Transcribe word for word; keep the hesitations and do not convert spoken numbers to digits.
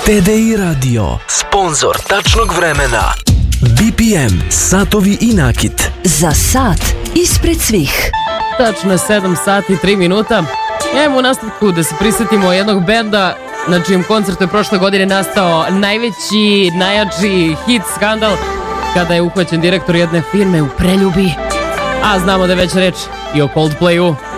T D I Radio, sponzor tačnog vremena. B P M, satovi i nakit. Za sat ispred svih. Tačno sedam sati i tri minuta. Evo u nastavku da se prisjetimo jednog benda na čijem koncertu je prošle godine nastao najveći, najjači hit skandal kada je uhvaćen direktor jedne firme u preljubi. A znamo da je već reč i o Coldplayu.